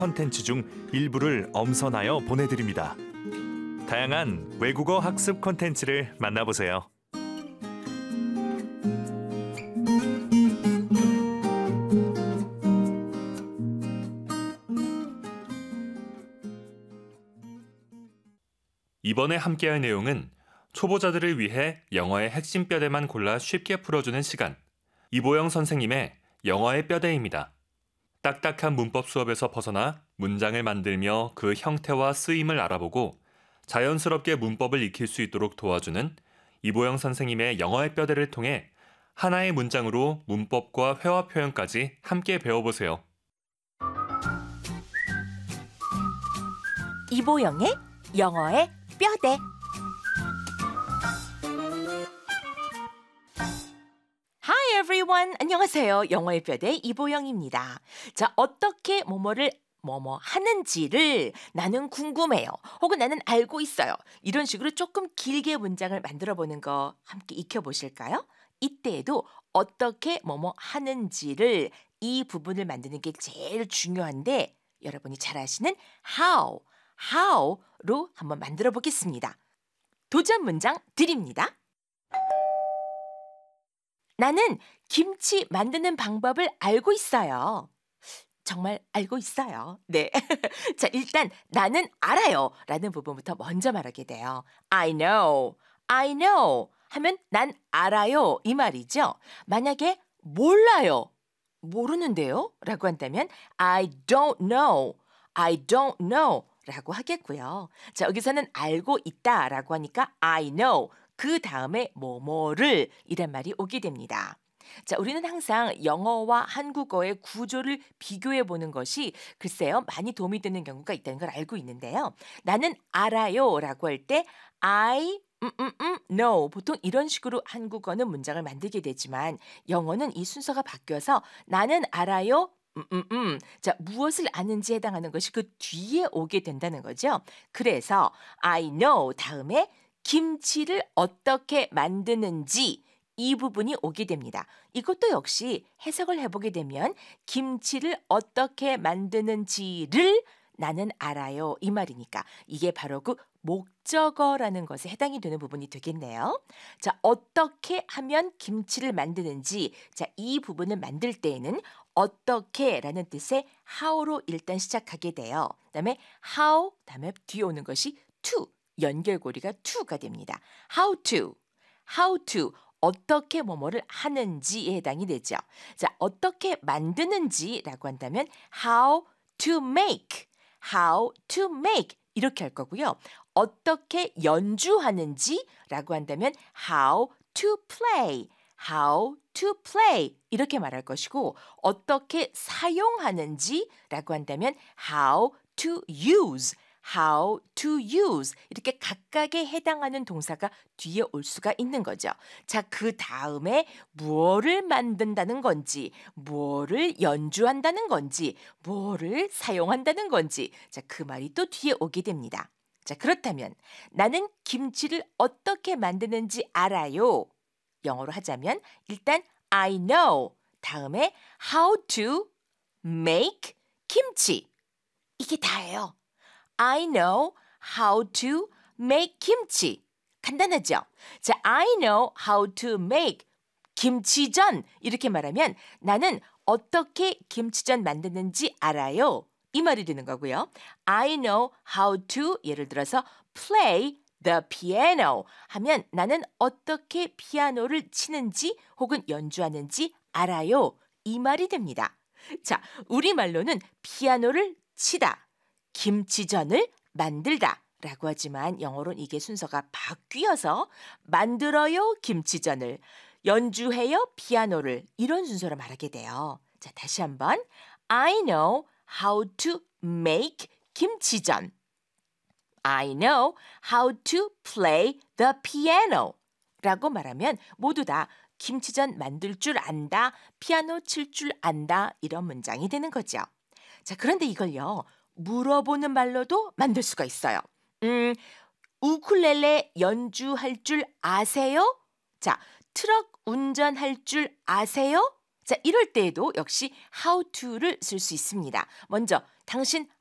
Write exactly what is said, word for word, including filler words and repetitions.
콘텐츠 중 일부를 엄선하여 보내드립니다. 다양한 외국어 학습 콘텐츠를 만나보세요. 이번에 함께할 내용은 초보자들을 위해 영어의 핵심 뼈대만 골라 쉽게 풀어주는 시간, 이보영 선생님의 영어의 뼈대입니다. 딱딱한 문법 수업에서 벗어나 문장을 만들며 그 형태와 쓰임을 알아보고 자연스럽게 문법을 익힐 수 있도록 도와주는 이보영 선생님의 영어의 뼈대를 통해 하나의 문장으로 문법과 회화 표현까지 함께 배워보세요. 이보영의 영어의 뼈대. Hi everyone. 안녕하세요. 영어의 뼈대 이보영입니다. 자, 어떻게 뭐뭐를 뭐뭐 하는지를 나는 궁금해요. 혹은 나는 알고 있어요. 이런 식으로 조금 길게 문장을 만들어 보는 거 함께 익혀보실까요? 이때에도 어떻게 뭐뭐 하는지를 이 부분을 만드는 게 제일 중요한데 여러분이 잘 아시는 how, how로 한번 만들어 보겠습니다. 도전 문장 드립니다. 나는 김치 만드는 방법을 알고 있어요. 정말 알고 있어요. 네. 자, 일단 나는 알아요 라는 부분부터 먼저 말하게 돼요. I know, I know 하면 난 알아요 이 말이죠. 만약에 몰라요, 모르는데요 라고 한다면 I don't know, I don't know 라고 하겠고요. 자, 여기서는 알고 있다 라고 하니까 I know, 그 다음에 뭐뭐를 이란 말이 오게 됩니다. 자, 우리는 항상 영어와 한국어의 구조를 비교해 보는 것이 글쎄요, 많이 도움이 되는 경우가 있다는 걸 알고 있는데요. 나는 알아요 라고 할 때 I 음, 음, 음, no 보통 이런 식으로 한국어는 문장을 만들게 되지만 영어는 이 순서가 바뀌어서 나는 알아요 음, 음, 음. 자, 무엇을 아는지에 해당하는 것이 그 뒤에 오게 된다는 거죠. 그래서 I know 다음에 김치를 어떻게 만드는지 이 부분이 오게 됩니다. 이것도 역시 해석을 해보게 되면 김치를 어떻게 만드는지를 나는 알아요 이 말이니까 이게 바로 그 목적어라는 것에 해당이 되는 부분이 되겠네요. 자, 어떻게 하면 김치를 만드는지, 자, 이 부분을 만들 때에는 어떻게라는 뜻의 how로 일단 시작하게 돼요. 그다음에 how, 다음에 뒤에 오는 것이 to, 연결고리가 to가 됩니다. how to, how to 어떻게 뭐뭐를 하는지에 해당이 되죠. 자, 어떻게 만드는지라고 한다면 how to make, how to make 이렇게 할 거고요. 어떻게 연주하는지라고 한다면 how to play, how to play 이렇게 말할 것이고 어떻게 사용하는지라고 한다면 how to use, how to use 이렇게 각각에 해당하는 동사가 뒤에 올 수가 있는 거죠. 자, 그 다음에 무엇을 만든다는 건지, 무엇을 연주한다는 건지, 무엇을 사용한다는 건지, 자, 그 말이 또 뒤에 오게 됩니다. 자, 그렇다면 나는 김치를 어떻게 만드는지 알아요. 영어로 하자면 일단 I know 다음에 how to make 김치 이게 다예요. I know how to make 김치. 간단하죠? 자, I know how to make 김치전 이렇게 말하면 나는 어떻게 김치전 만드는지 알아요. 이 말이 되는 거고요. I know how to 예를 들어서 play the piano 하면 나는 어떻게 피아노를 치는지 혹은 연주하는지 알아요. 이 말이 됩니다. 자, 우리말로는 피아노를 치다, 김치전을 만들다 라고 하지만 영어로는 이게 순서가 바뀌어서 만들어요 김치전을, 연주해요 피아노를 이런 순서로 말하게 돼요. 자, 다시 한번 I know how to make 김치전. I know how to play the piano 라고 말하면 모두 다 김치전 만들 줄 안다, 피아노 칠 줄 안다 이런 문장이 되는 거죠. 자, 그런데 이걸요. 물어보는 말로도 만들 수가 있어요. 음, 우쿨렐레 연주할 줄 아세요? 자, 트럭 운전할 줄 아세요? 자, 이럴 때에도 역시 how to를 쓸 수 있습니다. 먼저 당신